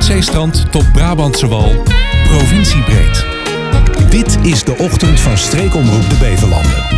Noordzeestrand tot Brabantse Wal, provinciebreed. Dit is de ochtend van Streekomroep de Beverlanden.